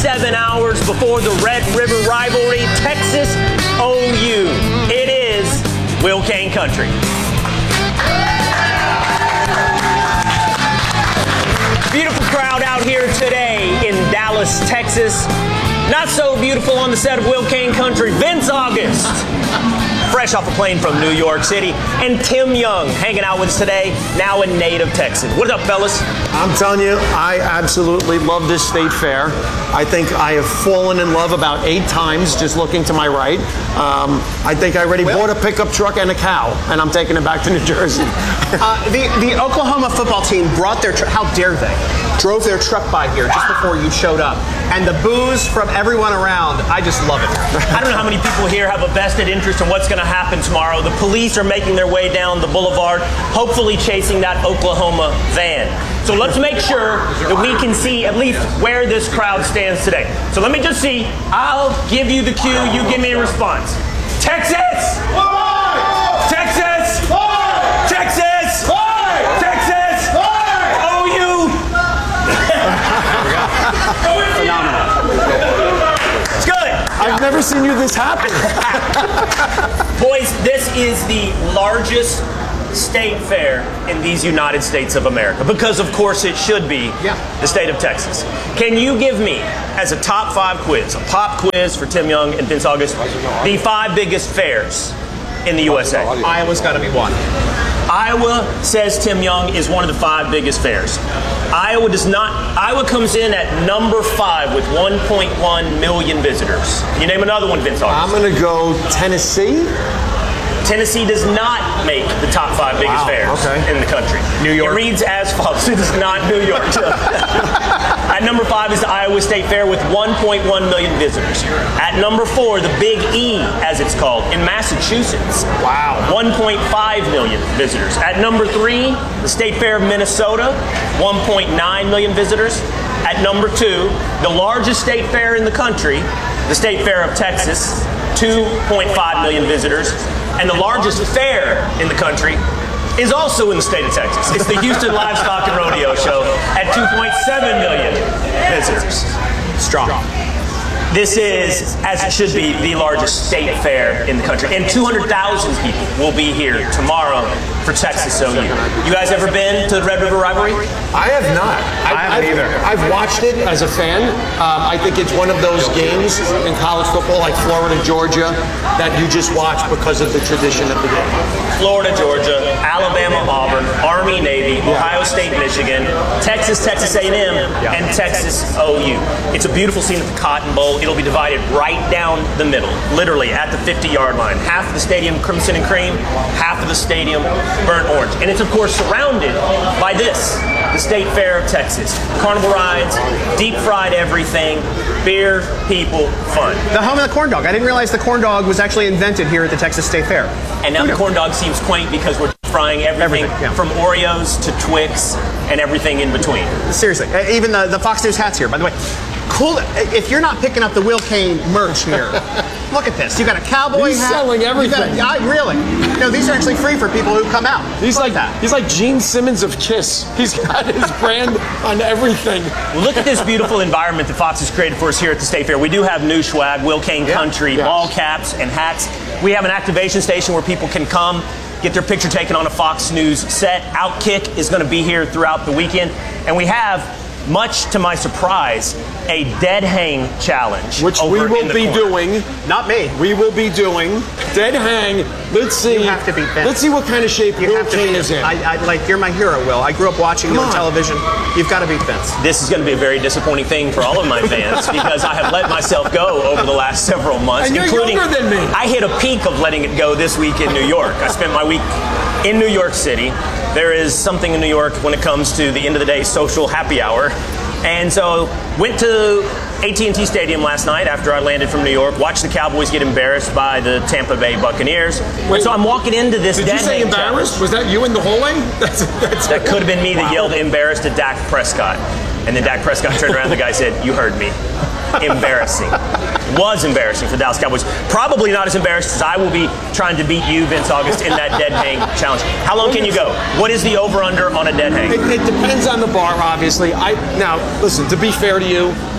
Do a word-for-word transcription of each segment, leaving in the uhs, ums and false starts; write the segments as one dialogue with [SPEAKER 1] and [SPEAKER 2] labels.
[SPEAKER 1] forty-seven hours before the Red River rivalry, Texas O U. It is Will Cain country. Beautiful crowd out here today in Dallas, Texas. Not so beautiful on the set of Will Cain country, Vince August, fresh off a plane from New York City, and Tim Young hanging out with us today, now a native Texan. What's up, fellas?
[SPEAKER 2] I'm telling you, I absolutely love this state fair. I think I have fallen in love about eight times just looking to my right. Um, I think I already
[SPEAKER 3] Will?
[SPEAKER 2] bought a pickup truck and a cow, and I'm taking it back to New Jersey.
[SPEAKER 3] uh, the, the Oklahoma football team brought their truck, how dare they, drove their truck by here just before you showed up. And the boos from everyone around, I just love it.
[SPEAKER 1] I don't know how many people here have a vested interest in what's going to happen tomorrow. The police are making their way down the boulevard, hopefully chasing that Oklahoma van. So let's make sure that we can see at least where this crowd stands today. So let me just see. I'll give you the cue. You give me a response. Texas! Texas! Texas! Texas! O U! It's good.
[SPEAKER 2] I've never seen you this happy.
[SPEAKER 1] Boys, this is the largest state fair in these United States of America, because of course it should be
[SPEAKER 3] yeah.
[SPEAKER 1] the state of Texas. Can you give me, as a top five quiz, a pop quiz for Tim Young and Vince August, the five biggest fairs in the U S A?
[SPEAKER 3] Iowa's got to be one.
[SPEAKER 1] Iowa, says Tim Young, is one of the five biggest fairs. Iowa does not. Iowa comes in at number five with one point one million visitors. Can you name another one, Vince August?
[SPEAKER 2] I'm going to go Tennessee.
[SPEAKER 1] Tennessee does not make the top five biggest
[SPEAKER 2] Wow,
[SPEAKER 1] fairs
[SPEAKER 2] okay.
[SPEAKER 1] in the country.
[SPEAKER 3] New York.
[SPEAKER 1] It reads as follows. It is not New York. At number five is the Iowa State Fair with one point one million visitors. At number four, the Big E, as it's called, in Massachusetts.
[SPEAKER 2] Wow.
[SPEAKER 1] one point five million visitors. At number three, the State Fair of Minnesota, one point nine million visitors. At number two, the largest state fair in the country, the State Fair of Texas, two point five million visitors. And the largest fair in the country is also in the state of Texas. It's the Houston Livestock and Rodeo Show at two point seven million visitors. Strong. This is, as it should be, the largest state fair in the country. And two hundred thousand people will be here tomorrow for Texas O U. You guys ever been to the Red River rivalry?
[SPEAKER 2] I have not. I,
[SPEAKER 3] I haven't
[SPEAKER 2] I've,
[SPEAKER 3] either.
[SPEAKER 2] I've watched it as a fan. Um, I think it's one of those games in college football, like Florida, Georgia, that you just watch because of the tradition of the game.
[SPEAKER 1] Florida, Georgia, Alabama, Auburn, Army, Navy, Ohio State, Michigan, Texas, Texas A and M, and Texas O U. It's a beautiful scene at the Cotton Bowl. It'll be divided right down the middle, literally at the fifty-yard line. Half of the stadium crimson and cream, half of the stadium burnt orange. And it's, of course, surrounded by this, the State Fair of Texas. Carnival rides, deep-fried everything, beer, people, fun.
[SPEAKER 3] The home of the corn dog. I didn't realize the corn dog was actually invented here at the Texas State Fair.
[SPEAKER 1] And now the corn dog seems quaint because we're frying everything,
[SPEAKER 3] Everything, yeah.
[SPEAKER 1] from Oreos to Twix and everything in between.
[SPEAKER 3] Seriously, uh, even the, the Fox News hats here, by the way. Cool. If you're not picking up the Will Cain merch here, look at this. You got a cowboy
[SPEAKER 2] He's
[SPEAKER 3] hat.
[SPEAKER 2] selling everything.
[SPEAKER 3] You got, I, really? No, these are actually free for people who come out.
[SPEAKER 2] He's
[SPEAKER 3] Look
[SPEAKER 2] like
[SPEAKER 3] at that.
[SPEAKER 2] he's like Gene Simmons of Kiss. He's got his brand on everything.
[SPEAKER 1] Well, look at this beautiful environment that Fox has created for us here at the State Fair. We do have new swag, Will Cain
[SPEAKER 3] Yeah,
[SPEAKER 1] Country,
[SPEAKER 2] yeah.
[SPEAKER 1] ball caps and hats. We have an activation station where people can come, get their picture taken on a Fox News set. Outkick is going to be here throughout the weekend. And we have, much to my surprise, a dead hang challenge.
[SPEAKER 2] Which we
[SPEAKER 1] over in
[SPEAKER 2] will
[SPEAKER 1] the
[SPEAKER 2] be
[SPEAKER 1] corner.
[SPEAKER 2] doing.
[SPEAKER 3] Not me.
[SPEAKER 2] We will be doing dead hang. Let's see.
[SPEAKER 3] You have to be Vince.
[SPEAKER 2] Let's see what kind of shape
[SPEAKER 3] You
[SPEAKER 2] Will
[SPEAKER 3] have to
[SPEAKER 2] Cain
[SPEAKER 3] be.
[SPEAKER 2] is in.
[SPEAKER 3] I, I, like, you're my hero, Will. I grew up watching you
[SPEAKER 2] Come
[SPEAKER 3] on
[SPEAKER 2] on.
[SPEAKER 3] television. You've got to be Vince.
[SPEAKER 1] This is going to be a very disappointing thing for all of my fans because I have let myself go over the last several months.
[SPEAKER 2] And you're
[SPEAKER 1] including,
[SPEAKER 2] younger than me.
[SPEAKER 1] I hit a peak of letting it go this week in New York. I spent my week in New York City. There is something in New York when it comes to the end of the day social happy hour. And so went to A T and T Stadium last night after I landed from New York, watched the Cowboys get embarrassed by the Tampa Bay Buccaneers.
[SPEAKER 2] Wait,
[SPEAKER 1] so I'm walking into this
[SPEAKER 2] Did
[SPEAKER 1] dead
[SPEAKER 2] you say
[SPEAKER 1] hang
[SPEAKER 2] embarrassed?
[SPEAKER 1] challenge.
[SPEAKER 2] Was that you in the hallway? That's, that's
[SPEAKER 1] That could have been me that
[SPEAKER 2] Wow.
[SPEAKER 1] yelled embarrassed at Dak Prescott. And then Dak Prescott turned around and the guy said, "You heard me." Embarrassing. Was embarrassing for the Dallas Cowboys. Probably not as embarrassed as I will be trying to beat you, Vince August, in that dead hang challenge. How long can you go? What is the over-under on a dead hang?
[SPEAKER 2] It, it depends on the bar, obviously. I now listen. To be fair to you,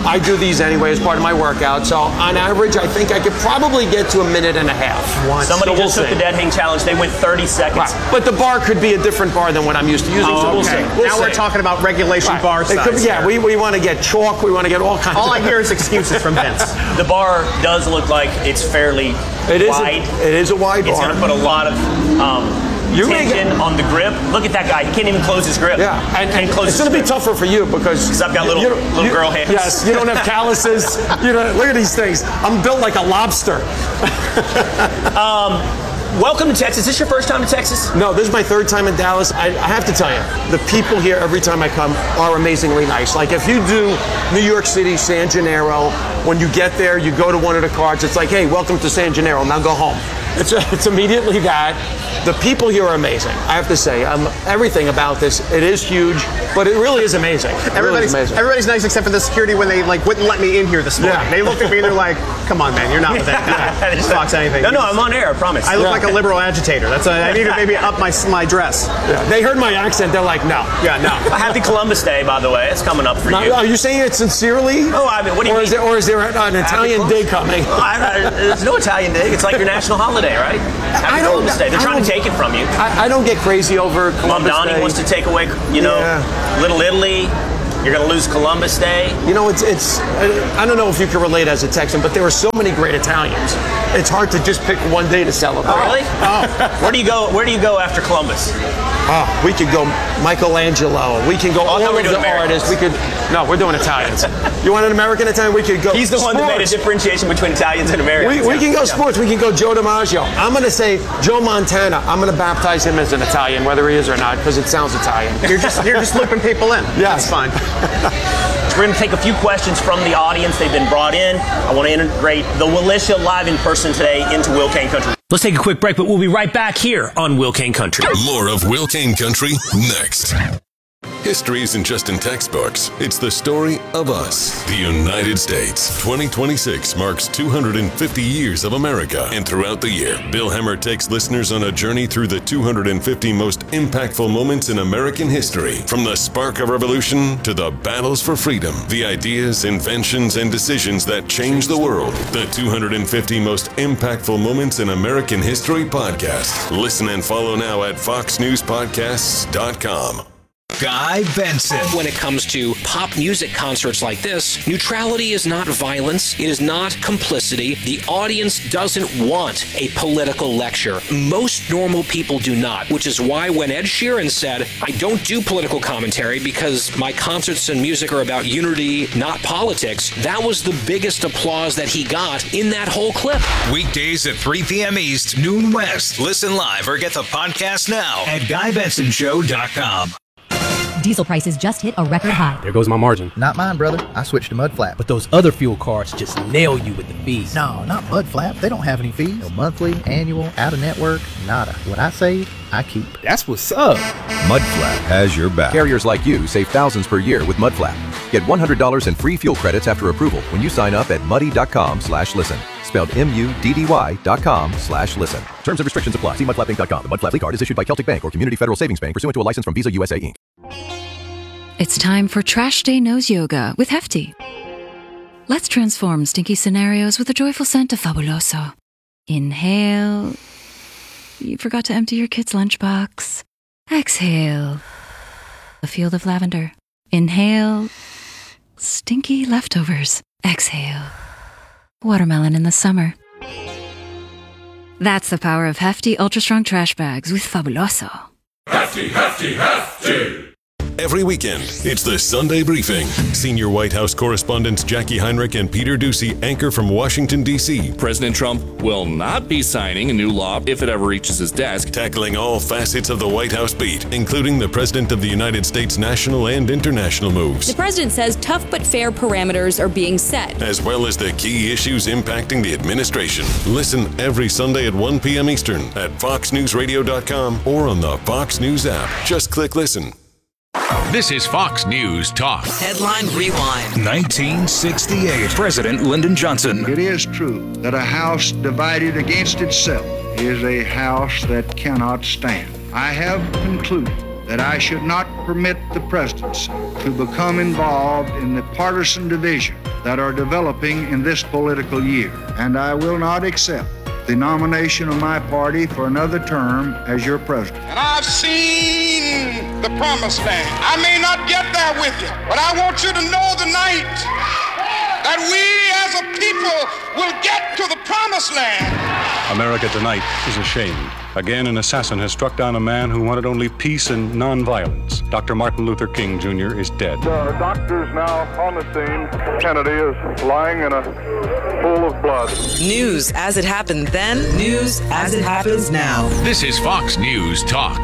[SPEAKER 2] I do these anyway as part of my workout. So on average, I think I could probably get to a minute and a half.
[SPEAKER 1] Somebody
[SPEAKER 2] so we'll
[SPEAKER 1] just took
[SPEAKER 2] see.
[SPEAKER 1] the dead hang challenge. They went thirty seconds.
[SPEAKER 2] Right. But the bar could be a different bar than what I'm used to using.
[SPEAKER 3] Oh,
[SPEAKER 2] so we'll
[SPEAKER 3] okay.
[SPEAKER 2] see. We'll
[SPEAKER 3] now
[SPEAKER 2] see.
[SPEAKER 3] we're talking about regulation
[SPEAKER 2] Right.
[SPEAKER 3] bar
[SPEAKER 2] It
[SPEAKER 3] size.
[SPEAKER 2] could be- yeah,
[SPEAKER 3] here.
[SPEAKER 2] we, we want to get chalk. We want to get all kinds.
[SPEAKER 3] All
[SPEAKER 2] of
[SPEAKER 3] I hear is excuses from Vince.
[SPEAKER 1] The bar does look like it's fairly
[SPEAKER 2] It is.
[SPEAKER 1] wide.
[SPEAKER 2] A, it is a wide
[SPEAKER 1] It's
[SPEAKER 2] bar.
[SPEAKER 1] going to put a lot of um,
[SPEAKER 2] You may
[SPEAKER 1] tension
[SPEAKER 2] get-
[SPEAKER 1] on the grip. Look at that guy. He can't even close his grip.
[SPEAKER 2] Yeah, and, and
[SPEAKER 1] Can't close
[SPEAKER 2] it's
[SPEAKER 1] his
[SPEAKER 2] going to be
[SPEAKER 1] grip.
[SPEAKER 2] tougher for you because
[SPEAKER 1] 'Cause I've got little-
[SPEAKER 2] you don't-
[SPEAKER 1] little
[SPEAKER 2] you-
[SPEAKER 1] girl hands.
[SPEAKER 2] Yes, you don't have calluses. You know, look at these things. I'm built like a lobster.
[SPEAKER 1] Welcome to Texas. Is this your first time to Texas?
[SPEAKER 2] No, this is my third time in Dallas. I, I have to tell you, the people here every time I come are amazingly nice. Like if you do New York City, San Gennaro, when you get there, you go to one of the cards. It's like, hey, welcome to San Gennaro. Now go home. It's it's immediately that. The people here are amazing. I have to say, um, everything about this. It is huge, but it really is amazing. It really is
[SPEAKER 3] Everybody's,
[SPEAKER 2] amazing.
[SPEAKER 3] everybody's nice except for the security when they like wouldn't let me in here this morning.
[SPEAKER 2] Yeah.
[SPEAKER 3] They looked at me and they're like, "Come on, man, you're not with that guy. Just Fox anything."
[SPEAKER 1] No, no, I'm on air. I promise.
[SPEAKER 3] I look
[SPEAKER 2] Yeah.
[SPEAKER 3] like a liberal agitator. That's a, I need to maybe up my my dress.
[SPEAKER 2] Yeah, they heard my accent. They're like, no.
[SPEAKER 3] Yeah, no.
[SPEAKER 1] Happy Columbus Day, by the way. It's coming up for
[SPEAKER 2] Now,
[SPEAKER 1] you.
[SPEAKER 2] are you saying it sincerely?
[SPEAKER 1] Oh, I mean, what do you
[SPEAKER 2] or
[SPEAKER 1] mean?
[SPEAKER 2] Is there, or is there an Italian
[SPEAKER 1] Columbus?
[SPEAKER 2] day coming?
[SPEAKER 1] I, I, there's no Italian Day. It's like your national holiday, right? Happy
[SPEAKER 2] I don't-
[SPEAKER 1] Columbus Day. They're
[SPEAKER 2] I
[SPEAKER 1] trying to
[SPEAKER 2] don't-
[SPEAKER 1] take it from you.
[SPEAKER 2] I, I don't get crazy over
[SPEAKER 1] Mom
[SPEAKER 2] Columbus
[SPEAKER 1] Donnie
[SPEAKER 2] Day.
[SPEAKER 1] wants to take away, you know,
[SPEAKER 2] Yeah.
[SPEAKER 1] Little Italy. You're going to lose Columbus Day.
[SPEAKER 2] You know, it's it's. I don't know if you can relate as a Texan, but there are so many great Italians. It's hard to just pick one day to celebrate.
[SPEAKER 1] Oh, really? Oh. Where do you go? Where do you go after Columbus?
[SPEAKER 2] Oh, we could go Michelangelo. We can go all
[SPEAKER 1] thought
[SPEAKER 2] of
[SPEAKER 1] we were
[SPEAKER 2] the
[SPEAKER 1] doing Americans.
[SPEAKER 2] artists. We could. No, we're doing Italians. You want an American Italian? We could go.
[SPEAKER 1] He's the one that made a
[SPEAKER 2] sports.
[SPEAKER 1] differentiation between Italians and Americans.
[SPEAKER 2] We, we can go
[SPEAKER 1] Yeah.
[SPEAKER 2] sports. We can go Joe DiMaggio. I'm going to say Joe Montana. I'm going to baptize him as an Italian, whether he is or not, because it sounds Italian.
[SPEAKER 3] You're just you're just looping people in.
[SPEAKER 2] Yes.
[SPEAKER 3] That's fine.
[SPEAKER 1] We're going to take a few questions from the audience. They've been brought in. I want to integrate the Willisha live in person today into Will Kane Country. Let's take a quick break, but we'll be right back here on Will Kane Country.
[SPEAKER 4] More of Will Kane Country next. History isn't just in textbooks, it's the story of us. The United States. twenty twenty-six marks two hundred fifty years of America. And throughout the year, Bill Hemmer takes listeners on a journey through the two hundred fifty most impactful moments in American history. From the spark of revolution to the battles for freedom, the ideas, inventions, and decisions that changed the world. The two hundred fifty most impactful moments in American history podcast. Listen and follow now at fox news podcasts dot com.
[SPEAKER 5] Guy Benson.
[SPEAKER 6] When it comes to pop music concerts like this, neutrality is not violence. It is not complicity. The audience doesn't want a political lecture. Most normal people do not, which is why when Ed Sheeran said, I don't do political commentary because my concerts and music are about unity, not politics, that was the biggest applause that he got in that whole clip.
[SPEAKER 5] Weekdays at three p.m. East, noon West. Listen live or get the podcast now at guy benson show dot com.
[SPEAKER 7] Diesel prices just hit a record high.
[SPEAKER 8] There goes my margin.
[SPEAKER 9] Not mine, brother. I switched to Mudflap.
[SPEAKER 8] But those other fuel cards just nail you with the fees.
[SPEAKER 9] No, not Mudflap. They don't have any fees. No monthly, annual, out of network, nada. What I save, I keep.
[SPEAKER 8] That's what's up.
[SPEAKER 10] Mudflap has your back. Carriers like you save thousands per year with Mudflap. Get one hundred dollars in free fuel credits after approval when you sign up at muddy.com slash listen. Spelled M-U-D-D-Y dot com slash listen. Terms and restrictions apply. See mudflap inc dot com. The Mudflap card is issued by Celtic Bank or Community Federal Savings Bank pursuant to a license from Visa U S A Incorporated.
[SPEAKER 11] It's time for Trash Day Nose Yoga with Hefty. Let's transform stinky scenarios with a joyful scent of Fabuloso. Inhale. You forgot to empty your kid's lunchbox. Exhale. A field of lavender. Inhale. Stinky leftovers. Exhale. Watermelon in the summer. That's the power of Hefty Ultra Strong Trash Bags with Fabuloso.
[SPEAKER 4] Hefty, hefty, hefty! Every weekend, it's the Sunday Briefing. Senior White House correspondents Jackie Heinrich and Peter Doocy anchor from Washington, D C
[SPEAKER 12] President Trump will not be signing a new law if it ever reaches his desk.
[SPEAKER 4] Tackling all facets of the White House beat, including the President of the United States national and international moves.
[SPEAKER 13] The president says tough but fair parameters are being set,
[SPEAKER 4] as well as the key issues impacting the administration. Listen every Sunday at one p.m. Eastern at fox news radio dot com or on the Fox News app. Just click listen.
[SPEAKER 5] This is Fox News Talk.
[SPEAKER 14] Headline Rewind.
[SPEAKER 5] nineteen sixty-eight. President Lyndon Johnson.
[SPEAKER 15] It is true that a house divided against itself is a house that cannot stand. I have concluded that I should not permit the presidency to become involved in the partisan division that are developing in this political year, and I will not accept the nomination of my party for another term as your president.
[SPEAKER 14] And I've seen the promised land. I may not get there with you, but I want you to know tonight that we as a people will get to the promised land.
[SPEAKER 16] America tonight is ashamed. Again, an assassin has struck down a man who wanted only peace and nonviolence. Doctor Martin Luther King Junior is dead.
[SPEAKER 17] The doctor's now on the scene. Kennedy is lying in a pool of blood.
[SPEAKER 18] News as it happened then, news as it happens now.
[SPEAKER 5] This is Fox News Talk.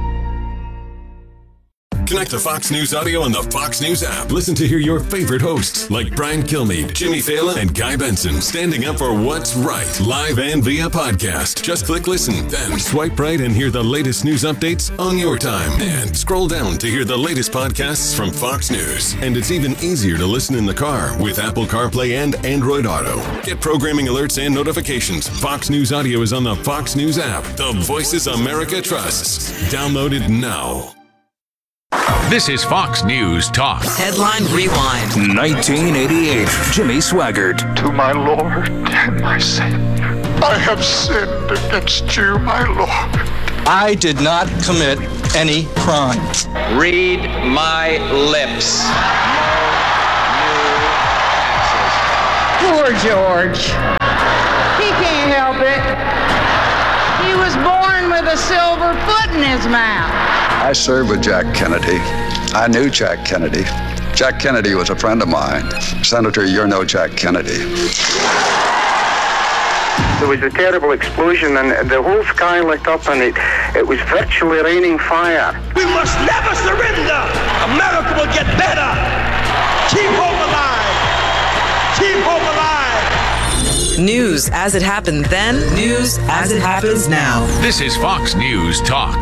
[SPEAKER 4] Connect to Fox News Audio on the Fox News app. Listen to hear your favorite hosts like Brian Kilmeade, Jimmy Fallon, and Guy Benson standing up for what's right, live and via podcast. Just click listen, then swipe right and hear the latest news updates on your time. And scroll down to hear the latest podcasts from Fox News. And it's even easier to listen in the car with Apple CarPlay and Android Auto. Get programming alerts and notifications. Fox News Audio is on the Fox News app. The voices America trusts. Download it now.
[SPEAKER 5] This is Fox News Talk.
[SPEAKER 18] Headline Rewind.
[SPEAKER 5] nineteen eighty-eight. Jimmy Swaggart.
[SPEAKER 17] To my Lord and my Savior, I have sinned against you, my Lord.
[SPEAKER 19] I did not commit any crime.
[SPEAKER 20] Read my lips.
[SPEAKER 21] Poor George. He can't help it. He was born with a silver foot in his mouth.
[SPEAKER 22] I served with Jack Kennedy. I knew Jack Kennedy. Jack Kennedy was a friend of mine. Senator, you're no Jack Kennedy.
[SPEAKER 23] There was a terrible explosion and the whole sky lit up and it, it was virtually raining fire.
[SPEAKER 24] We must never surrender. America will get better. Keep hope alive. Keep hope alive.
[SPEAKER 18] News as it happened then, news as it happens now.
[SPEAKER 5] This is Fox News Talk.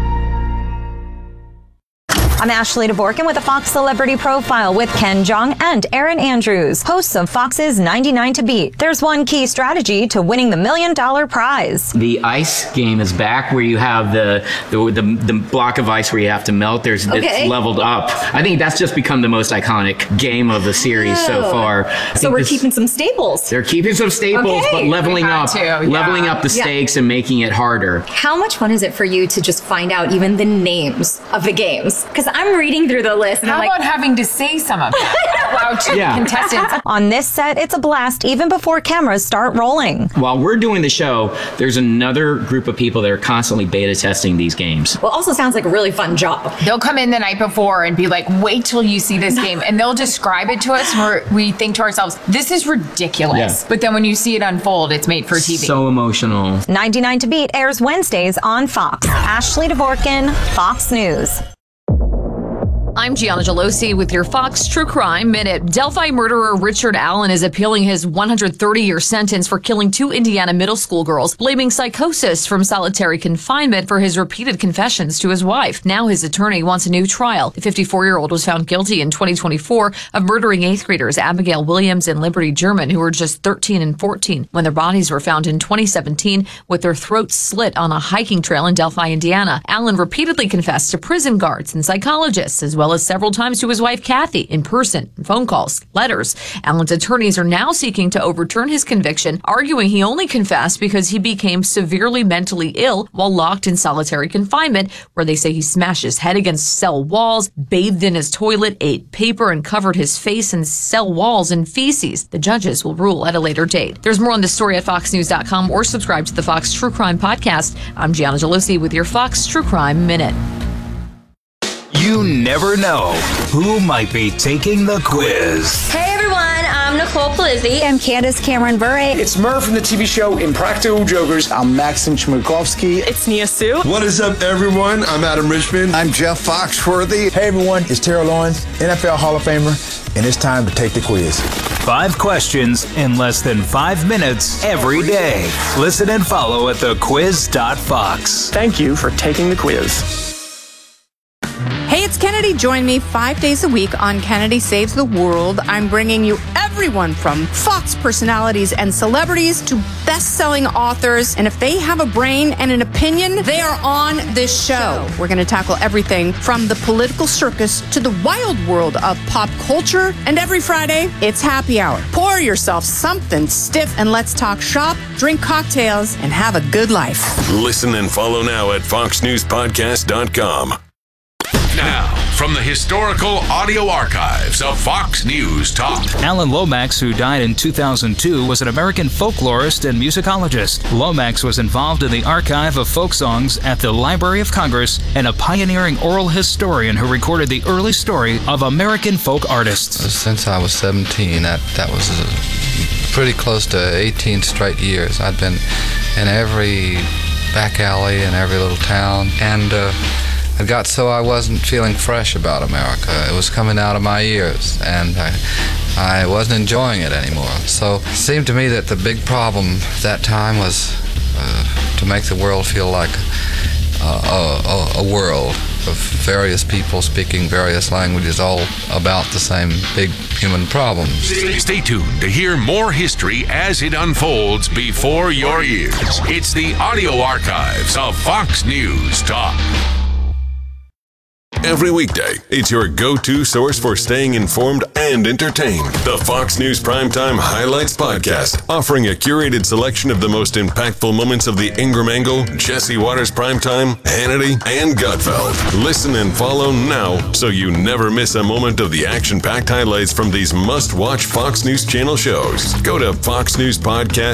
[SPEAKER 25] I'm Ashley Dvorkin with a Fox Celebrity Profile with Ken Jeong and Erin Andrews, hosts of Fox's ninety-nine to Beat. There's one key strategy to winning the million dollar prize.
[SPEAKER 26] The ice game is back, where you have the the, the, the block of ice where you have to melt. There's
[SPEAKER 25] Okay.
[SPEAKER 26] It's leveled up. I think that's just become the most iconic game of the series
[SPEAKER 25] Oh.
[SPEAKER 26] so far. I
[SPEAKER 25] So
[SPEAKER 26] think
[SPEAKER 25] we're
[SPEAKER 26] this-
[SPEAKER 25] keeping some staples.
[SPEAKER 26] They're keeping some staples,
[SPEAKER 25] Okay.
[SPEAKER 26] but leveling
[SPEAKER 25] We had
[SPEAKER 26] up,
[SPEAKER 25] to, yeah.
[SPEAKER 26] leveling up the
[SPEAKER 25] Yeah.
[SPEAKER 26] stakes and making it harder.
[SPEAKER 25] How much fun is it for you to just find out even the names of the games? Because I'm reading through the list and
[SPEAKER 27] How
[SPEAKER 25] I'm
[SPEAKER 27] about
[SPEAKER 25] like,
[SPEAKER 27] having to say some of that out loud to
[SPEAKER 26] Yeah.
[SPEAKER 27] contestants?
[SPEAKER 25] On this set, it's a blast even before cameras start rolling.
[SPEAKER 26] While we're doing the show, there's another group of people that are constantly beta testing these games.
[SPEAKER 25] Well, also sounds like a really fun job.
[SPEAKER 27] They'll come in the night before and be like, wait till you see this game. And they'll describe it to us. And we're, we think to ourselves, this is ridiculous.
[SPEAKER 26] Yeah.
[SPEAKER 27] But then when you see it unfold, it's made for T V.
[SPEAKER 26] So emotional.
[SPEAKER 25] ninety-nine to Beat airs Wednesdays on Fox. Ashley Dvorkin, Fox News.
[SPEAKER 28] I'm Gianna Gelosi with your Fox True Crime Minute. Delphi murderer Richard Allen is appealing his one hundred thirty year sentence for killing two Indiana middle school girls, blaming psychosis from solitary confinement for his repeated confessions to his wife. Now his attorney wants a new trial. The fifty-four-year-old was found guilty in twenty twenty-four of murdering eighth graders Abigail Williams and Liberty German, who were just thirteen and fourteen, when their bodies were found in twenty seventeen with their throats slit on a hiking trail in Delphi, Indiana. Allen repeatedly confessed to prison guards and psychologists, as well as several times to his wife Kathy, in person, phone calls, letters. Allen's attorneys are now seeking to overturn his conviction, arguing he only confessed because he became severely mentally ill while locked in solitary confinement, where they say he smashed his head against cell walls, bathed in his toilet, ate paper, and covered his face and cell walls in feces. The judges will rule at a later date. There's more on this story at fox news dot com or subscribe to the Fox True Crime Podcast. I'm Gianna Gelosi with your Fox True Crime Minute.
[SPEAKER 5] You never know who might be taking the quiz.
[SPEAKER 29] Hey everyone, I'm Nicole Polizzi. I'm Candace Cameron Bure.
[SPEAKER 30] It's Murph from the T V show Impractical Jokers. I'm Maxim Chmerkovsky.
[SPEAKER 29] It's Nia Sue.
[SPEAKER 30] What is up, everyone? I'm Adam Richmond.
[SPEAKER 31] I'm Jeff Foxworthy. Hey everyone, it's Terrell Owens, N F L Hall of Famer, and it's time to take the quiz.
[SPEAKER 5] Five questions in less than five minutes every day. Listen and follow at the quiz dot fox.
[SPEAKER 30] Thank you for taking the quiz.
[SPEAKER 32] Hey, it's Kennedy
[SPEAKER 1] Kennedy. Join me five days a week on Kennedy Saves the World. I'm bringing you everyone from Fox personalities and celebrities to best-selling authors. And if they have a brain and an opinion, they are on this show. We're going to tackle everything from the political circus to the wild world of pop culture. And every Friday, it's happy hour. Pour yourself something stiff and let's talk shop, drink cocktails, and have a good life.
[SPEAKER 4] Listen and follow now at fox news podcast dot com.
[SPEAKER 2] Now, from the historical audio archives of Fox News Talk.
[SPEAKER 3] Alan Lomax, who died in two thousand two, was an American folklorist and musicologist. Lomax was involved in the archive of folk songs at the Library of Congress and a pioneering oral historian who recorded the early story of American folk artists.
[SPEAKER 6] Since I was seventeen, that, that was uh, pretty close to eighteen straight years. I'd been in every back alley in every little town, and uh, it got so I wasn't feeling fresh about America. It was coming out of my ears, and I, I wasn't enjoying it anymore. So it seemed to me that the big problem at that time was uh, to make the world feel like uh, a, a, a world of various people speaking various languages, all about the same big human problems.
[SPEAKER 2] Stay tuned to hear more history as it unfolds before your ears. It's the audio archives of Fox News Talk.
[SPEAKER 4] Every weekday, it's your go-to source for staying informed and entertained. The Fox News Primetime Highlights Podcast, offering a curated selection of the most impactful moments of the Ingram Angle, Jesse Waters Primetime, Hannity, and Gutfeld. Listen and follow now so you never miss a moment of the action-packed highlights from these must-watch Fox News Channel shows. Go to fox news podcast